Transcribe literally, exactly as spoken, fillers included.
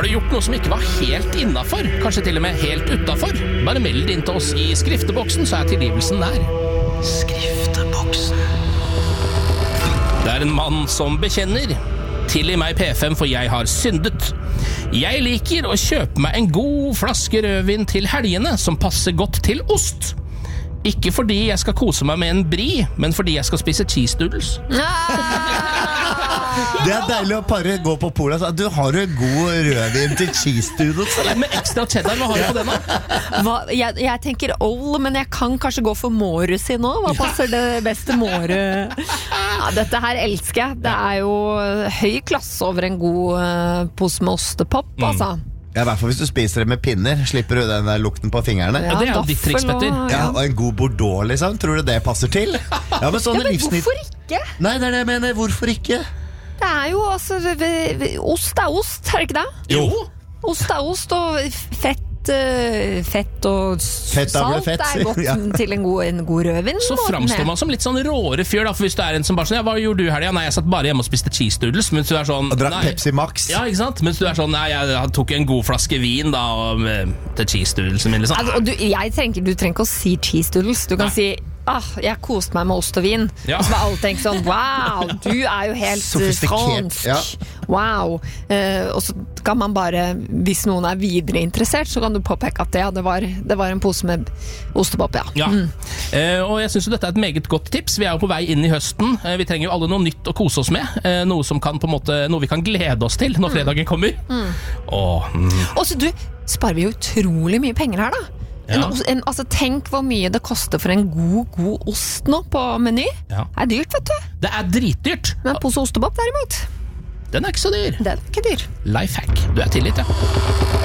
Har du gjort noe som ikke var helt innenfor? Kanskje til og med helt utenfor? Bare meld det inn til oss i skrifteboksen, så er tilgivelsen der. Skrifteboksen. Det er en mann som bekjenner. Tilgi meg P F M, for jeg har syndet. Jeg liker å kjøpe meg en god flaske rødvin til helgene som passer godt til ost. Ikke fordi jeg skal kose meg med en brie, men fordi jeg skal spise cheese doodles. Det er deilig å bare gå på polet. Du har jo god rødvin til cheese doodles, eller? Med ekstra cheddar, hva har du på den da? Hva, jeg, jeg tenker old, men jeg kan kanskje gå for Morus i nå. Hva passer det beste Moru? Ja, dette her elsker jeg. Det er jo høy klasse over en god uh, pose med ostepop, altså. Ja, i hvert fall hvis du spiser det med pinner. Slipper du den der lukten på fingrene. Ja, det er jo ditt triks, Petter. Ja, og en god Bordeaux, liksom. Tror du det passer til? Ja, men sånne ja, men livsnytt... hvorfor ikke? Nei, det er det jeg mener. Hvorfor ikke? Det er jo, altså, ost er ost, er det ikke det? Jo. Ost er ost, og fett, uh, fett og Fett er salt fett, er godt ja. til en god, en god rødvin. Så framstår man som litt sånn råere fyr da, for hvis du er en som bare sånn, ja, hva gjorde du her? Ja, nei, jeg satt bare hjemme og spiste cheese doodles, mens du er sånn, Og drakk nei. Pepsi Max. Ja, ikke sant? Mens du er sånn, nei, jeg tok en god flaske vin da, og, til cheese doodles min, liksom. Altså, og du, jeg tenker, du trenger ikke å si cheese doodles. Du kan Nei. si ah, jeg koste meg med ost og vin. Ja. Og så var alle tenkt sånn, wow, du er jo helt Sofistikert, fransk. ja. Wow. Eh, og så kan man bare, hvis noen er videre interessert, så kan du påpeke at ja, det var, det var en pose med ostepop, ja. Ja, Mm. eh, og jeg synes jo dette er et meget godt tips. Vi er jo på vei inn i høsten. eh, Vi trenger jo alle noe nytt å kose oss med, eh, Noe som kan på en måte, noe vi kan glede oss til når fredagen kommer. mm. Åh, mm. Og så du, sparer vi jo utrolig mye penger her da. En, Ja. os- en, altså, tenk hvor mye det koster for en god, god ost nå på Meny. Ja. Det er dyrt, vet du. Det er dritdyrt. Men en pose ostepop derimot, Den er ikke så dyr. den er ikke dyr. Lifehack, du er tilgitt, ja.